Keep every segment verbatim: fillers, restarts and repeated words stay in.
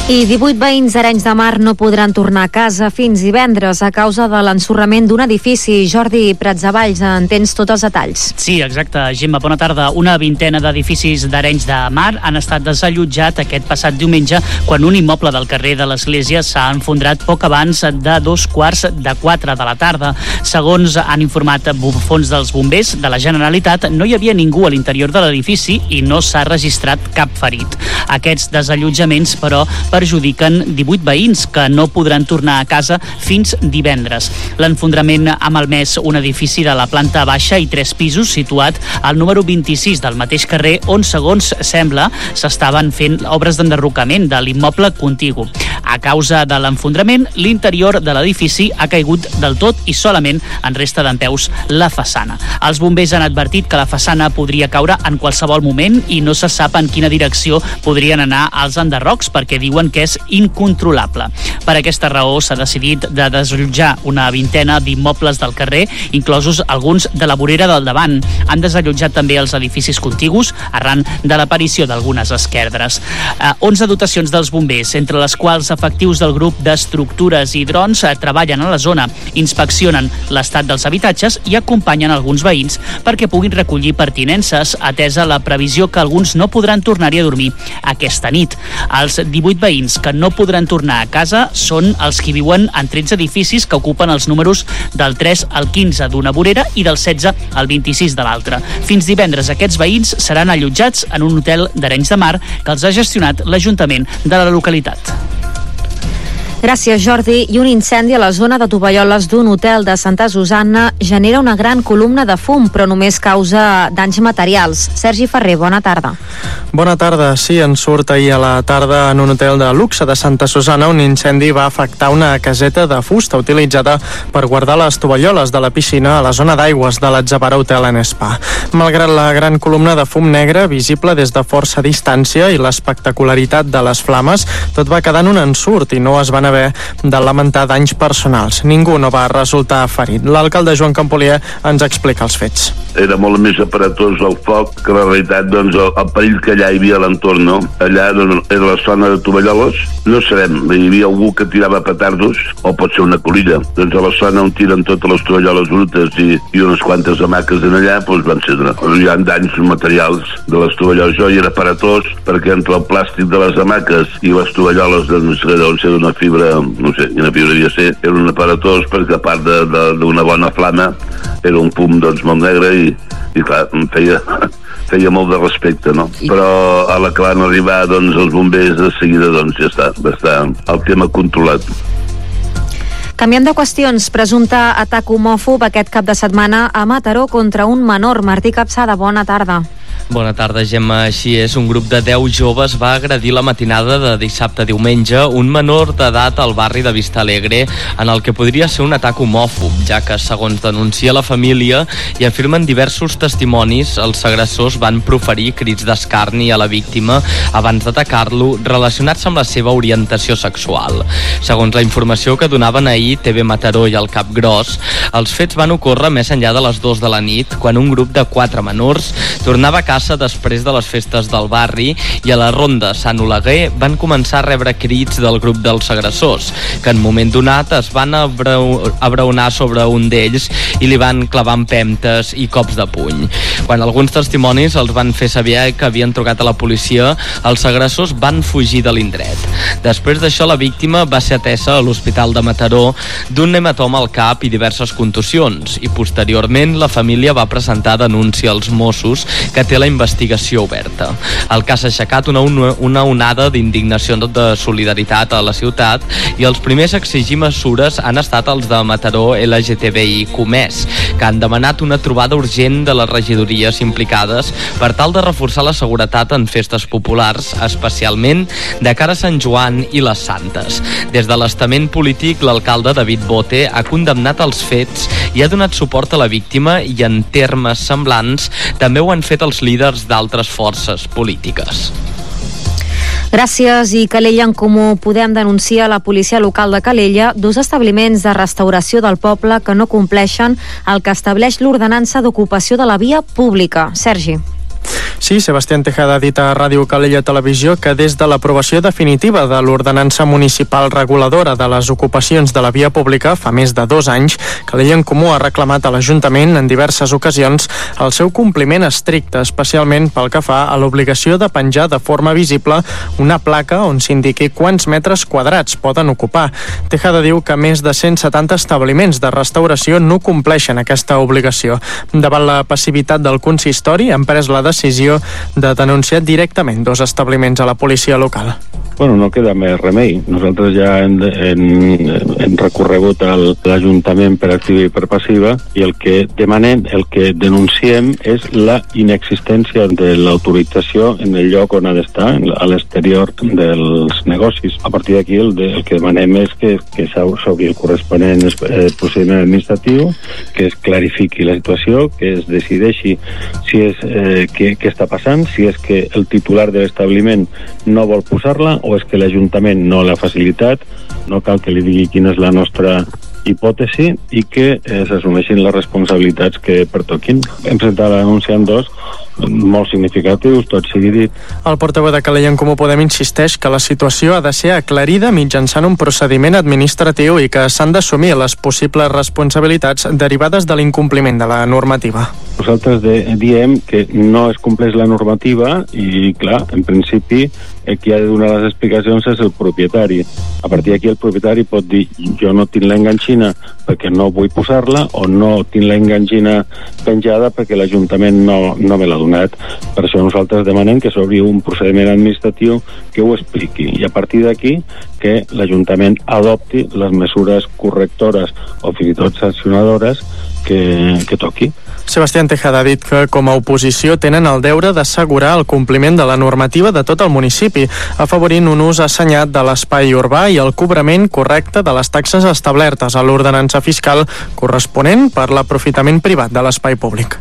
I divuit veïns d'Arenys de Mar no podran tornar a casa fins divendres a causa de l'ensorrament d'un edifici. Jordi Pratsavalls, en tens tots els detalls. Sí, exacte. Gemma, bona tarda. Una vintena d'edificis d'Arenys de Mar han estat desallotjats aquest passat diumenge quan un immoble del carrer de l'Església s'ha enfondrat poc abans de dos quarts de quatre de la tarda. Segons han informat fons dels bombers de la Generalitat, no hi havia ningú a l'interior de l'edifici i no s'ha registrat cap ferit. Aquests desallotjaments, però, perjudiquen divuit veïns que no podran tornar a casa fins divendres. L'enfondrament ha malmès un edifici de la planta baixa i tres pisos situat al número vint-i-sis del mateix carrer on, segons sembla, s'estaven fent obres d'enderrocament de l'immoble contigu. A causa de l'enfondrament, l'interior de l'edifici ha caigut del tot i solament en resta dempeus la façana. Els bombers han advertit que la façana podria caure en qualsevol moment i no se sap en quina direcció podrien anar els enderrocs perquè diuen que és incontrolable. Per aquesta raó s'ha decidit de desallotjar una vintena d'immobles del carrer, inclosos alguns de la vorera del davant. Han desallotjat també els edificis contigus arran de l'aparició d'algunes esquerdres. Eh, onze dotacions dels bombers, entre les quals efectius del grup d'estructures i drons eh, treballen a la zona, inspeccionen l'estat dels habitatges i acompanyen alguns veïns perquè puguin recollir pertinences, atesa la previsió que alguns no podran tornar-hi a dormir aquesta nit. Els divuit veïns que no podran tornar a casa són els que viuen en tretze edificis que ocupen els números del tres al quinze d'una vorera i del setze al vint-i-sis de l'altra. Fins divendres aquests veïns seran allotjats en un hotel d'Arenys de Mar que els ha gestionat l'Ajuntament de la localitat. Gràcies, Jordi. I un incendi a la zona de tovalloles d'un hotel de Santa Susanna genera una gran columna de fum, però només causa danys materials. Sergi Ferrer, bona tarda. Bona tarda. Sí, en surt ahir a la tarda en un hotel de luxe de Santa Susanna. Un incendi va afectar una caseta de fusta utilitzada per guardar les tovalloles de la piscina a la zona d'aigües de l'Atzavara Hotel and Spa. Malgrat la gran columna de fum negre visible des de força distància i l'espectacularitat de les flames, tot va quedar en un ensurt i no es van haver de lamentar danys personals. Ningú no va resultar ferit. L'alcalde Joan Campolier ens explica els fets. Era molt més aparatós el foc que la realitat, doncs, el, el perill que allà hi havia a l'entorn, no? Allà doncs, era la zona de tovalloles, no sabem, hi havia algú que tirava petardos, o pot ser una colilla. Doncs a la zona on tiren totes les tovalloles brutes i, i unes quantes hamaques en allà, doncs van ser, hi ha danys materials de les tovalloles. Jo hi era aparatós, perquè entre el plàstic de les hamaques i les tovalloles, doncs, deuen ser d'una fibra, no sé quina fibra devia ser, era un aparatós perquè a part d'una bona flama era un fum, doncs, molt negre i, i clar, feia, feia molt de respecte, no? Però a la que van arribar, doncs, els bombers de seguida, doncs, ja està, va estar el tema controlat. Canviem de qüestions. Presumpte atac homòfob aquest cap de setmana a Mataró contra un menor. Martí Capçada, bona tarda. Bona tarda, Gemma. Així és, un grup de deu joves va agredir la matinada de dissabte a diumenge un menor d'edat al barri de Vista Alegre en el que podria ser un atac homòfob, ja que, segons denuncia la família i afirmen diversos testimonis, els agressors van proferir crits d'escarni a la víctima abans d'atacar-lo, relacionats amb la seva orientació sexual. Segons la informació que donaven ahir T V Mataró i el Cap Gros, els fets van ocórrer més enllà de les dues de la nit, quan un grup de quatre menors tornava a casa després de les festes del barri i a la ronda Sant Oleguer van començar a rebre crits del grup dels agressors, que en moment donat es van abraonar sobre un d'ells i li van clavar empentes i cops de puny. Quan alguns testimonis els van fer saber que havien trucat a la policia, els agressors van fugir de l'indret. Després d'això, la víctima va ser atesa a l'Hospital de Mataró d'un hematoma al cap i diverses contusions, i posteriorment la família va presentar denúncia als Mossos, que té la investigació oberta. El cas ha aixecat una, una onada d'indignació de solidaritat a la ciutat i els primers a exigir mesures han estat els de Mataró L G T B I Comès, que han demanat una trobada urgent de les regidories implicades per tal de reforçar la seguretat en festes populars, especialment de cara a Sant Joan i les Santes. Des de l'estament polític, l'alcalde David Bote ha condemnat els fets i ha donat suport a la víctima i en termes semblants també ho han fet els líders d'altres forces polítiques. Gràcies. I Calella en Comú Podem denuncia a la policia local de Calella dos establiments de restauració del poble que no compleixen el que estableix l'ordenança d'ocupació de la via pública. Sergi. Sí, Sebastián Tejada ha dit a Ràdio Calella Televisió que des de l'aprovació definitiva de l'ordenança municipal reguladora de les ocupacions de la via pública fa més de dos anys, Calella en Comú ha reclamat a l'Ajuntament en diverses ocasions el seu compliment estricte, especialment pel que fa a l'obligació de penjar de forma visible una placa on s'indiqui quants metres quadrats poden ocupar. Tejada diu que més de cent setanta establiments de restauració no compleixen aquesta obligació. Davant la passivitat del consistori, han pres la decisió de denunciar directament dos establiments a la policia local. Bueno, no queda més remei. Nosaltres ja hem, hem, hem recorregut a l'Ajuntament per activa i per passiva i el que demanem, el que denunciem és la inexistència de l'autorització en el lloc on ha d'estar, a l'exterior dels negocis. A partir d'aquí el, de, el que demanem és que, que s'obri el corresponent eh, procediment administratiu, que es clarifiqui la situació, que es decideixi si és, eh, què, què està passant, si és que el titular de l'establiment no vol posar-la o és que l'Ajuntament no l'ha facilitat. No cal que li digui quina és la nostra hipòtesi i que eh, s'assumeixin les responsabilitats que pertoquin. Hem presentat la denúncia en dos molt significatius, tot sigui dit. El portaveu de Calella en Comú Podem insisteix que la situació ha de ser aclarida mitjançant un procediment administratiu i que s'han d'assumir les possibles responsabilitats derivades de l'incompliment de la normativa. Nosaltres de, diem que no es compleix la normativa i, clar, en principi el qui ha de donar les explicacions és el propietari. A partir d'aquí el propietari pot dir jo no tinc l'enganxina perquè no vull posar-la o no tinc l'enganxina penjada perquè l'Ajuntament no, no me l'ha donat. Per això nosaltres demanem que s'obri un procediment administratiu que ho expliqui i a partir d'aquí que l'Ajuntament adopti les mesures correctores o fins i tot sancionadores que, que toqui. Sebastián Tejada ha dit que com a oposició tenen el deure d'assegurar el compliment de la normativa de tot el municipi, afavorint un ús assenyat de l'espai urbà i el cobrament correcte de les taxes establertes a l'ordenança fiscal corresponent per l'aprofitament privat de l'espai públic.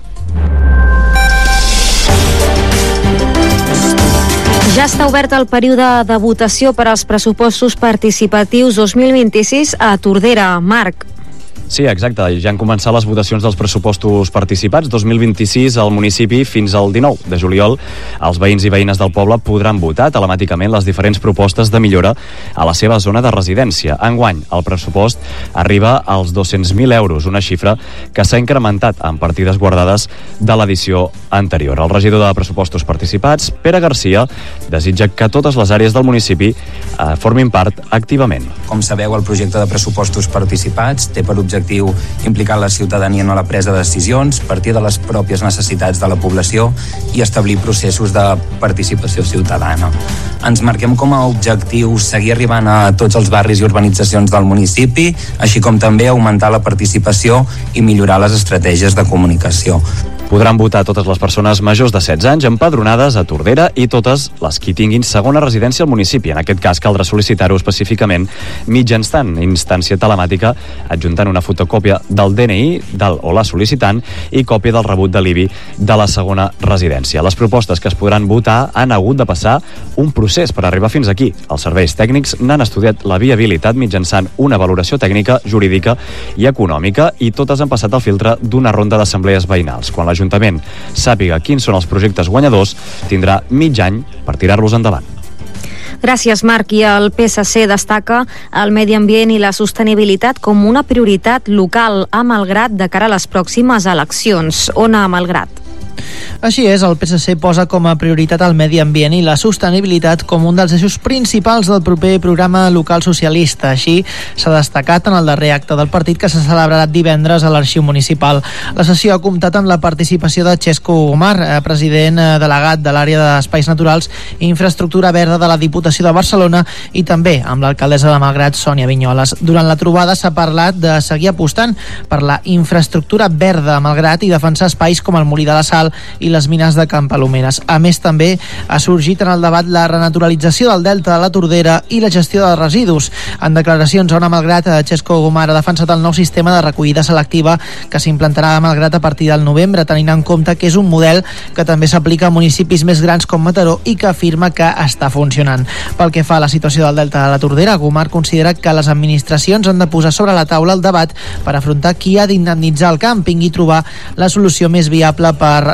Ja està obert el període de votació per als pressupostos participatius dos mil vint-i-sis a Tordera. Marc. Sí, exacte. Ja han començat les votacions dels pressupostos participats dos mil vint-i-sis al municipi fins al dinou de juliol. Els veïns i veïnes del poble podran votar telemàticament les diferents propostes de millora a la seva zona de residència. Enguany, el pressupost arriba als dos-cents mil euros, una xifra que s'ha incrementat en partides guardades de l'edició anterior. El regidor de pressupostos participats, Pere Garcia, desitja que totes les àrees del municipi eh, formin part activament. Com sabeu, el projecte de pressupostos participats té per objectiu implicar la ciutadania en la presa de decisions, partir de les pròpies necessitats de la població i establir processos de participació ciutadana. Ens marquem com a objectiu seguir arribant a tots els barris i urbanitzacions del municipi, així com també augmentar la participació i millorar les estratègies de comunicació. Podran votar totes les persones majors de setze anys empadronades a Tordera i totes les que tinguin segona residència al municipi. En aquest cas caldrà sol·licitar-ho específicament mitjançant instància telemàtica adjuntant una fotocòpia del D N I del o la sol·licitant i còpia del rebut de l'I B I de la segona residència. Les propostes que es podran votar han hagut de passar un procés per arribar fins aquí. Els serveis tècnics n'han estudiat la viabilitat mitjançant una valoració tècnica, jurídica i econòmica i totes han passat el filtre d'una ronda d'assemblees veïnals. Quan l'Ajuntament sàpiga quins són els projectes guanyadors, tindrà mig any per tirar-los endavant. Gràcies, Marc. I el P S C destaca el medi ambient i la sostenibilitat com una prioritat local a Malgrat de cara a les pròximes eleccions. Ona Malgrat. Així és, el P S C posa com a prioritat el medi ambient i la sostenibilitat com un dels eixos principals del proper programa local socialista. Així s'ha destacat en el darrer acte del partit que s'ha celebrat divendres a l'Arxiu Municipal. La sessió ha comptat amb la participació de Xesco Gomar, president delegat de l'àrea d'Espais Naturals i Infraestructura Verda de la Diputació de Barcelona, i també amb l'alcaldessa de Malgrat, Sònia Vinyoles. Durant la trobada s'ha parlat de seguir apostant per la infraestructura verda a Malgrat i defensar espais com el Molí de la Sal i les mines de Can Palomeres. A més, també ha sorgit en el debat la renaturalització del delta de la Tordera i la gestió de residus. En declaracions a Ona Malgrat, Xesco Gomar ha defensat el nou sistema de recollida selectiva que s'implantarà a Malgrat a partir del novembre, tenint en compte que és un model que també s'aplica a municipis més grans com Mataró i que afirma que està funcionant. Pel que fa a la situació del delta de la Tordera, Gomar considera que les administracions han de posar sobre la taula el debat per afrontar qui ha d'indemnitzar el càmping i trobar la solució més viable per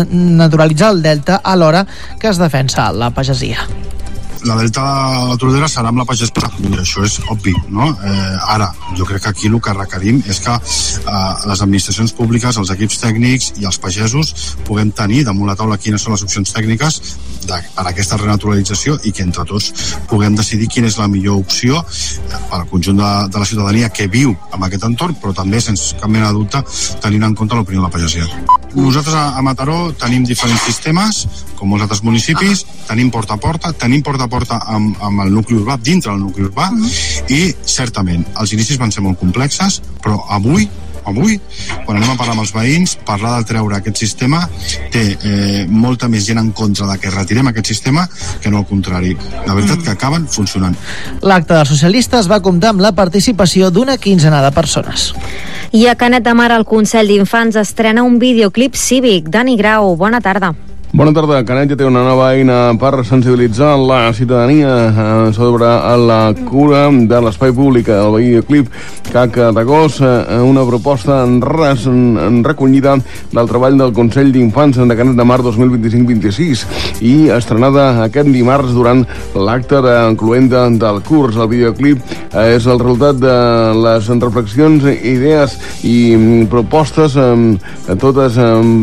naturalitzar el delta alhora que es defensa la pagesia. La delta de la Tordera serà amb la pagesia, i això és obvi, no? Eh, ara, jo crec que aquí el que requerim és que eh, les administracions públiques, els equips tècnics i els pagesos puguem tenir damunt la taula quines són les opcions tècniques de, per a aquesta renaturalització i que entre tots puguem decidir quina és la millor opció per al conjunt de, de la ciutadania que viu en aquest entorn, però també, sense cap mena de dubte, tenint en compte l'opinió de la pagesia. Nosaltres a, a Mataró tenim diferents sistemes, com molts altres municipis, tenim porta a porta, tenim porta a porta amb, amb el nucli urbà, dintre del nucli urbà, i certament, els inicis van ser molt complexes, però avui, avui, quan anem a parlar amb els veïns, parlar de treure aquest sistema té eh, molta més gent en contra de que retirem aquest sistema que no al contrari. La veritat que acaben funcionant. L'acte dels socialistes va comptar amb la participació d'una quinzena de persones. I a Canet de Mar el Consell d'Infants estrena un videoclip cívic. Dani Grau, bona tarda. Bona tarda. Canet ja té una nova eina per sensibilitzar la ciutadania eh, sobre la cura de l'espai públic. El videoclip Caca de Gos, eh, una proposta en, res, en, en recollida del treball del Consell d'Infants de Canet de Mar dos mil vint-i-cinc vint-i-sis i estrenada aquest dimarts durant l'acte de cloenda del curs. El videoclip eh, és el resultat de les reflexions, idees i propostes eh, totes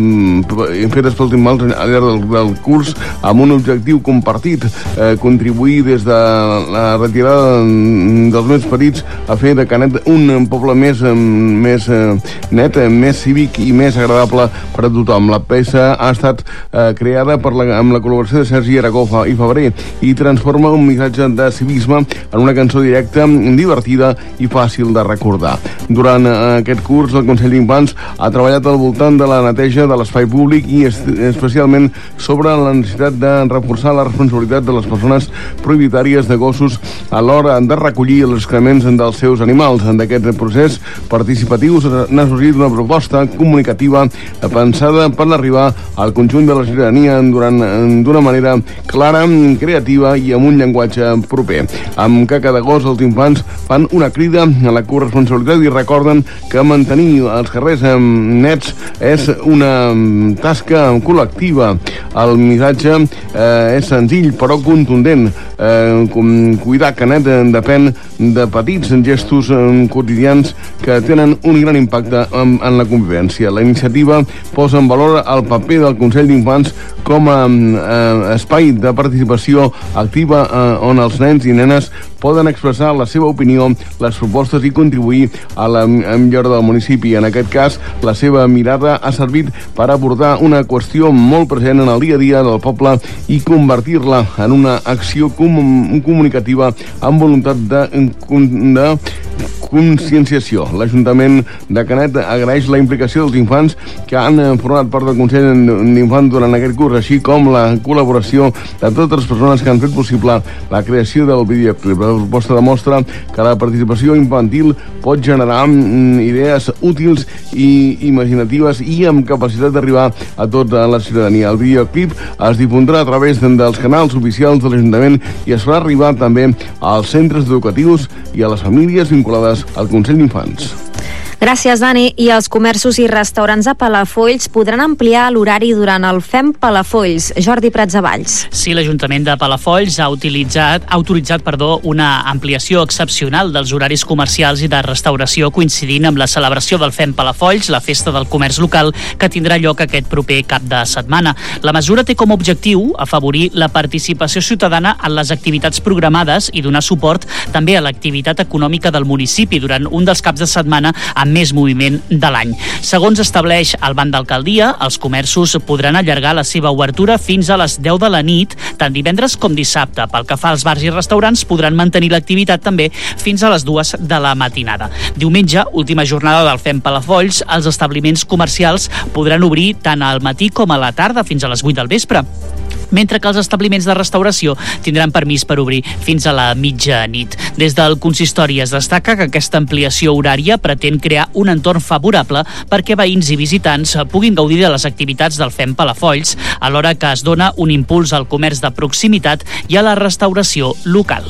eh, fetes pels infants al llarg del, del curs amb un objectiu compartit, eh, contribuir des de la retirada dels més petits a fer de Canet un poble més, més net, més cívic i més agradable per a tothom. La peça ha estat eh, creada per la, amb la col·laboració de Sergi Aragó i Febrer i transforma un missatge de civisme en una cançó directa, divertida i fàcil de recordar. Durant eh, aquest curs, el Consell d'Infants ha treballat al voltant de la neteja de l'espai públic i es, especialment sobre la necessitat de reforçar la responsabilitat de les persones propietàries de gossos a l'hora de recollir els excrements dels seus animals. D'aquest procés participatiu n'ha sorgit una proposta comunicativa pensada per arribar al conjunt de la ciutadania d'una manera clara, creativa i amb un llenguatge proper. Amb Caca de Gos, els infants fan una crida a la corresponsabilitat i recorden que mantenir els carrers nets és una tasca col·lectiva. El missatge eh, és senzill però contundent. Eh, cuidar Canet depèn de petits gestos eh, quotidians que tenen un gran impacte en, en la convivència. La iniciativa posa en valor el paper del Consell d'Infants com a eh, espai de participació activa eh, on els nens i nenes poden expressar la seva opinió, les propostes i contribuir a la millora del municipi. En aquest cas, la seva mirada ha servit per abordar una qüestió molt present en el dia a dia del poble i convertir-la en una acció com comunicativa amb voluntat de, de conscienciació. L'Ajuntament de Canet agraeix la implicació dels infants que han format part del Consell d'Infants durant aquest curs, així com la col·laboració de totes les persones que han fet possible la creació del videoclip. La proposta demostra que la participació infantil pot generar idees útils i imaginatives i amb capacitat d'arribar a tota la ciutadania. El videoclip es difondrà a través dels canals oficials de l'Ajuntament i es farà arribar també als centres educatius i a les famílies vinculades al Consell d'Infants. Gràcies, Dani. I els comerços i restaurants a Palafolls podran ampliar l'horari durant el Fem Palafolls. Jordi Pratsavalls. Sí, l'Ajuntament de Palafolls ha utilitzat, ha autoritzat perdó, una ampliació excepcional dels horaris comercials i de restauració coincidint amb la celebració del Fem Palafolls, la festa del comerç local, que tindrà lloc aquest proper cap de setmana. La mesura té com a objectiu afavorir la participació ciutadana en les activitats programades i donar suport també a l'activitat econòmica del municipi durant un dels caps de setmana amb més moviment de l'any. Segons estableix el Ban d'Alcaldia, els comerços podran allargar la seva obertura fins a les deu de la nit, tant divendres com dissabte. Pel que fa als bars i restaurants, podran mantenir l'activitat també fins a les dues de la matinada. Diumenge, última jornada del Fem Palafolls, els establiments comercials podran obrir tant al matí com a la tarda fins a les vuit del vespre, mentre que els establiments de restauració tindran permís per obrir fins a la mitjanit. Des del consistori es destaca que aquesta ampliació horària pretén crear un entorn favorable perquè veïns i visitants puguin gaudir de les activitats del Fem Palafolls, alhora que es dona un impuls al comerç de proximitat i a la restauració local.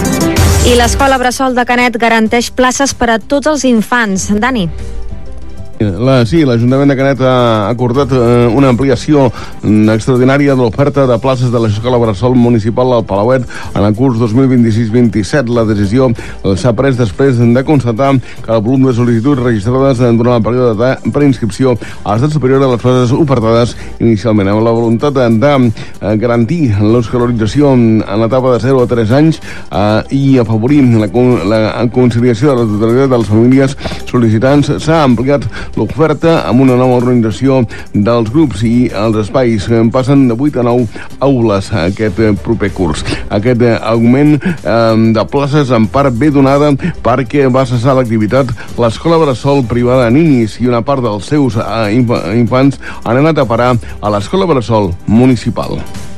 I l'Escola Bressol de Canet garanteix places per a tots els infants. Dani. La, sí, l'Ajuntament de Canet ha acordat eh, una ampliació extraordinària de l'oferta de places de l'Escola Bressol Municipal al Palauet en el curs dos mil vint-i-sis vint-i-set. La decisió s'ha pres després de constatar que el volum de sol·licituds registrades durant el període de preinscripció ha estat superior a les places ofertades inicialment, amb la voluntat de garantir l'escolarització en l'etapa de zero a tres anys eh, i afavorir la, la conciliació de la totalitat de les famílies sol·licitants. S'ha ampliat l'oferta amb una nova organització dels grups i els espais passen de vuit a nou aules aquest proper curs. Aquest augment eh, de places en part ve donada perquè va cessar l'activitat l'Escola Bressol privada Ninis i una part dels seus eh, infants han anat a parar a l'Escola Bressol municipal.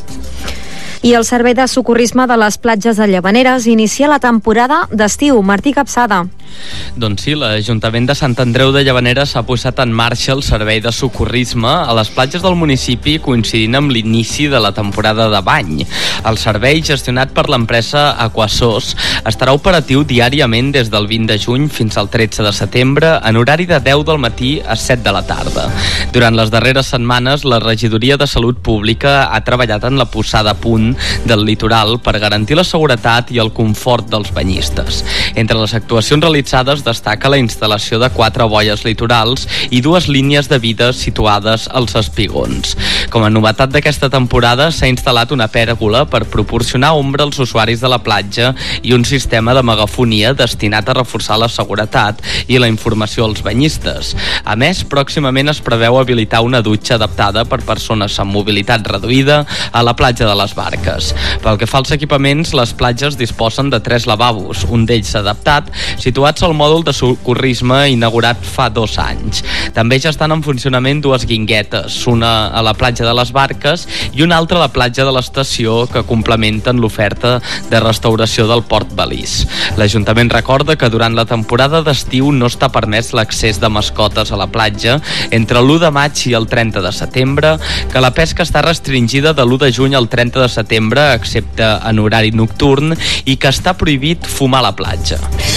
I el Servei de Socorrisme de les platges de Llavaneres inicia la temporada d'estiu. Martí Capçada. Doncs sí, l'Ajuntament de Sant Andreu de Llavaneres ha posat en marxa el servei de socorrisme a les platges del municipi coincidint amb l'inici de la temporada de bany. El servei, gestionat per l'empresa Aquasós, estarà operatiu diàriament des del vint de juny fins al tretze de setembre en horari de deu del matí a set de la tarda. Durant les darreres setmanes, la Regidoria de Salut Pública ha treballat en la posada a punt del litoral per garantir la seguretat i el confort dels banyistes. Entre les actuacions realitzades destaca la instal·lació de quatre boies litorals i dues línies de vida situades als espigons. Com a novetat d'aquesta temporada s'ha instal·lat una pèrgola per proporcionar ombra als usuaris de la platja i un sistema de megafonia destinat a reforçar la seguretat i la informació als banyistes. A més, pròximament es preveu habilitar una dutxa adaptada per persones amb mobilitat reduïda a la platja de les Barques. Pel que fa als equipaments, les platges disposen de tres lavabos, un d'ells adaptat, situats al mòdul de socorrisme inaugurat fa dos anys. També ja estan en funcionament dues guinguetes, una a la platja de les Barques i una altra a la platja de l'estació, que complementen l'oferta de restauració del Port Balís. L'Ajuntament recorda que durant la temporada d'estiu no està permès l'accés de mascotes a la platja entre l'u de maig i el trenta de setembre, que la pesca està restringida de l'u de juny al trenta de setembre, excepte en horari nocturn, i que està prohibit fumar a la platja.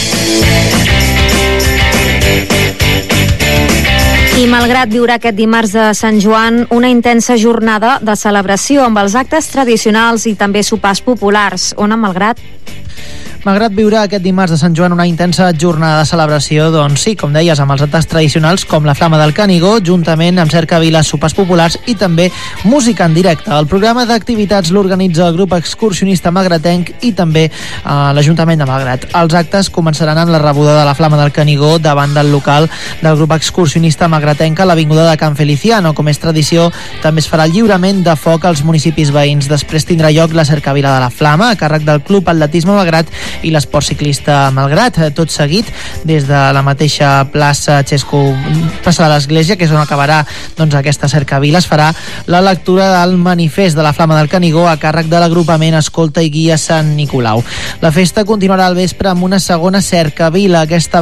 I malgrat viure aquest dimarts de Sant Joan una intensa jornada de celebració amb els actes tradicionals i també sopars populars, Ona Malgrat? Malgrat viure aquest dimarts de Sant Joan una intensa jornada de celebració, doncs sí, com deies, amb els actes tradicionals com la Flama del Canigó, juntament amb cercaviles, sopars populars i també música en directe. El programa d'activitats l'organitza el grup excursionista magratenc i també eh, l'Ajuntament de Malgrat. Els actes començaran amb la rebuda de la Flama del Canigó davant del local del grup excursionista magratenc a l'Avinguda de Can Feliciano. Com és tradició, també es farà el lliurament de foc als municipis veïns. Després tindrà lloc la cercavila de la Flama, a càrrec del Club Atletisme Malgrat i l'esport ciclista Malgrat. Tot seguit, des de la mateixa plaça Xesco, plaça de l'Església, que és on acabarà doncs, aquesta cercavila, es farà la lectura del manifest de la Flama del Canigó a càrrec de l'agrupament Escolta i Guia Sant Nicolau. La festa continuarà al vespre amb una segona cercavila, aquesta